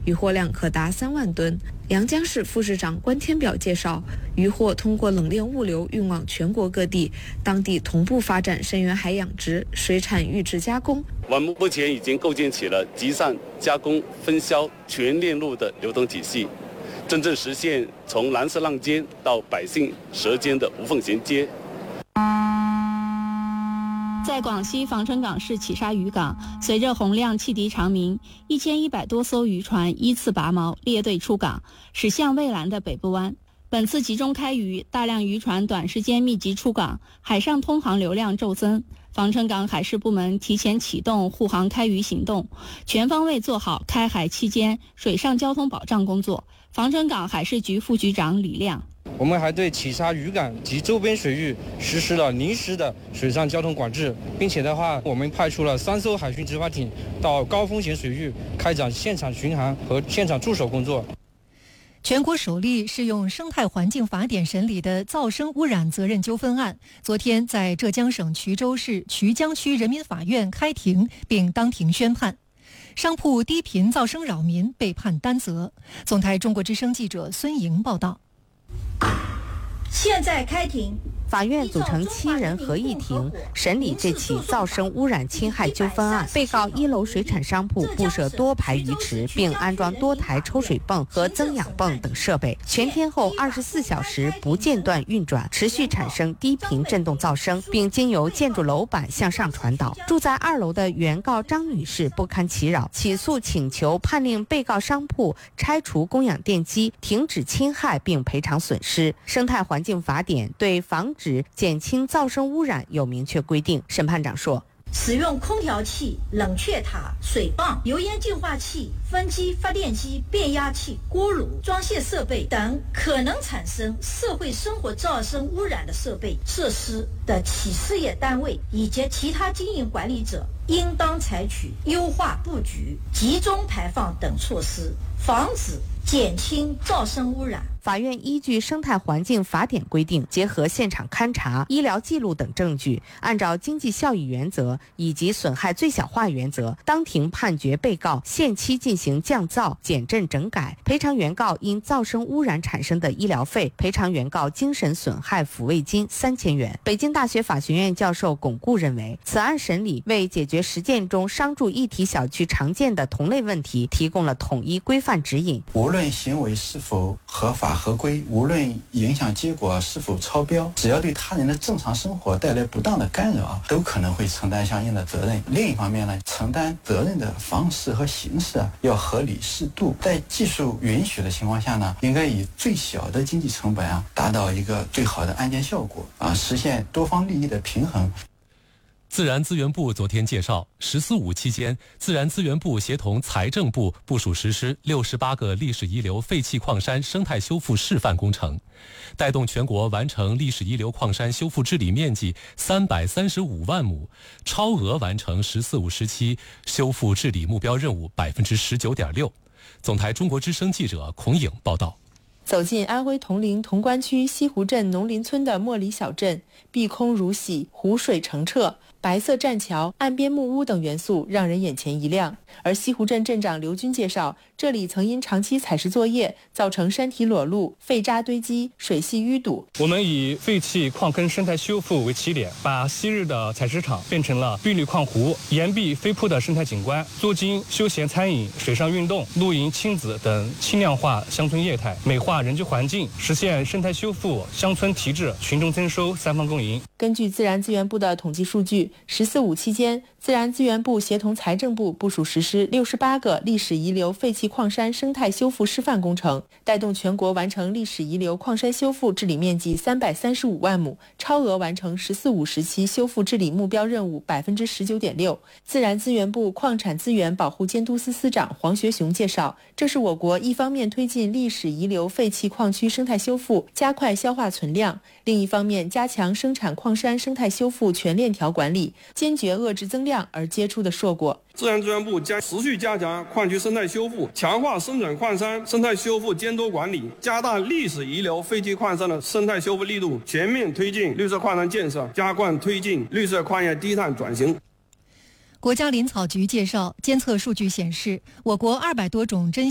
渔获量可达3万吨。阳江市副市长关天表介绍，渔获通过冷链物流运往全国各地，当地同步发展深远海养殖、水产预制加工。 我们目前已经构建起了集散、加工、分销全链路的流通体系，真正实现从蓝色浪尖到百姓舌尖的无缝衔接。 在广西防城港市启沙渔港，随着洪亮汽笛长鸣，1100多艘渔船依次拔锚列队出港，驶向蔚蓝的北部湾。本次集中开渔，大量渔船短时间密集出港，海上通航流量骤增。防城港海事部门提前启动护航开渔行动，全方位做好开海期间水上交通保障工作。防城港海事局副局长李亮。 我们还对启沙渔港及周边水域实施了临时的水上交通管制，并且我们派出了3艘海巡执法艇到高风险水域开展现场巡航和现场驻守工作。 全国首例适用生态环境法典审理的噪声污染责任纠纷案，昨天在浙江省衢州市衢江区人民法院开庭并当庭宣判。商铺低频噪声扰民被判担责。总台中国之声记者孙莹报道。 现在开庭。 法院组成7人合议庭审理这起噪声污染侵害纠纷案。被告1楼水产商铺布设多排鱼池，并安装多台抽水泵和增氧泵等设备，全天候24小时不间断运转，持续产生低频振动噪声，并经由建筑楼板向上传导。住在2楼的原告张女士不堪其扰，起诉请求判令被告商铺拆除供氧电机，停止侵害并赔偿损失。生态环境法典对防止减轻噪声污染有明确规定。审判长说， 使用空调器、冷却塔、水泵、油烟净化器、分机、发电机、变压器、锅炉、装卸设备等可能产生社会生活噪声污染的设备设施的企事业单位以及其他经营管理者，应当采取优化布局、集中排放等措施，防止减轻噪声污染。 法院依据生态环境法典规定，结合现场勘查、医疗记录等证据，按照经济效益原则以及损害最小化原则，当庭判决被告限期进行降噪、减震整改，赔偿原告因噪声污染产生的医疗费，赔偿原告精神损害抚慰金3000元。北京大学法学院教授巩固认为，此案审理为解决实践中商住一体小区常见的同类问题提供了统一规范指引。 无论行为是否合法合规，无论影响结果是否超标，只要对他人的正常生活带来不当的干扰，都可能会承担相应的责任。另一方面呢，承担责任的方式和形式要合理适度，在技术允许的情况下呢，应该以最小的经济成本达到一个最好的案件效果实现多方利益的平衡。 自然资源部昨天介绍，“14·5”期间，自然资源部协同财政部部署实施68个历史遗留废弃矿山生态修复示范工程，带动全国完成历史遗留矿山修复治理面积335万亩，超额完成“14·5”时期修复治理目标任务19.6%。总台中国之声记者孔颖报道。 走进安徽铜陵潼关区西湖镇农林村的莫里小镇，碧空如洗，湖水澄澈，白色栈桥、岸边木屋等元素让人眼前一亮。而西湖镇镇长刘军介绍，这里曾因长期采石作业造成山体裸露、废渣堆积、水系淤堵。 我们以废弃矿坑生态修复为起点，把昔日的采石场变成了碧绿矿湖、岩壁飞瀑的生态景观，租金、休闲餐饮、水上运动、露营、亲子等轻量化乡村业态，美化人居环境，实现生态修复、乡村提质、群众增收三方共赢。 根据自然资源部的统计数据，“14·5”期间，自然资源部协同财政部部署实施68个历史遗留废弃矿山生态修复示范工程，带动全国完成历史遗留矿山修复治理面积335万亩，超额完成“14·5”时期修复治理目标任务19.6%。自然资源部矿产资源保护监督司司长黄学雄介绍，这是我国一方面推进历史遗留废弃矿区生态修复，加快消化存量，另一方面加强生产矿山生态修复全链条管理，坚决遏制增量而结出的硕果。 自然资源部将持续加强矿区生态修复，强化生产矿山生态修复监督管理，加大历史遗留废弃矿山的生态修复力度，全面推进绿色矿山建设，加快推进绿色矿业低碳转型。 国家林草局介绍，监测数据显示，我国200多种珍